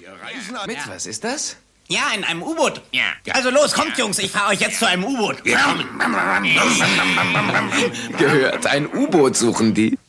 Mit was ist das? Ja, in einem U-Boot. Ja. Also los, kommt, Jungs, ich fahre euch jetzt zu einem U-Boot. Wir kommen. Gehört, ein U-Boot suchen die.